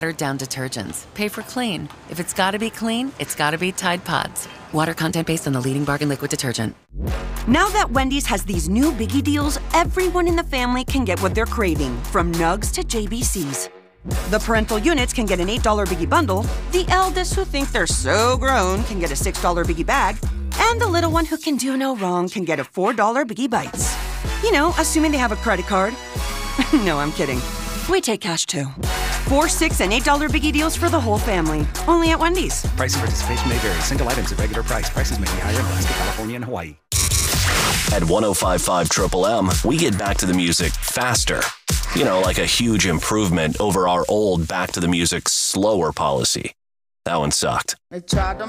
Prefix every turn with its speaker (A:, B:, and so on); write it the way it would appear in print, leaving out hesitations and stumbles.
A: watered down detergents. Pay for clean. If it's gotta be clean, it's gotta be Tide Pods. Water content based on the leading bargain liquid detergent.
B: Now that Wendy's has these new biggie deals, everyone in the family can get what they're craving, from nugs to JBCs. The parental units can get an $8 biggie bundle, the eldest who think they're so grown can get a $6 biggie bag, and the little one who can do no wrong can get a $4 biggie bites. You know, assuming they have a credit card. No, I'm kidding. We take cash too. $4, $6, and $8 biggie deals for the whole family. Only at Wendy's.
C: Price and participation may vary. Single items at regular price. Prices may be higher in Alaska, California, and Hawaii.
D: At 105.5 Triple M, we get back to the music faster. You know, like a huge improvement over our old back to the music slower policy. That one sucked.
E: They tried to